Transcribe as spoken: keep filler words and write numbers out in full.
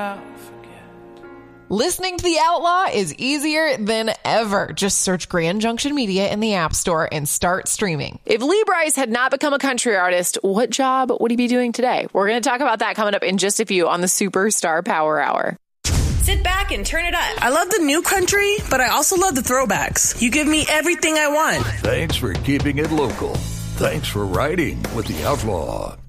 Listening to The Outlaw is easier than ever. Just search Grand Junction Media in the App Store and start streaming. If Lee Brice had not become a country artist, what job would he be doing today? We're going to talk about that coming up in just a few on the Superstar Power Hour. Sit back and turn it up. I love the new country, but I also love the throwbacks. You give me everything I want. Thanks for keeping it local. Thanks for riding with The Outlaw.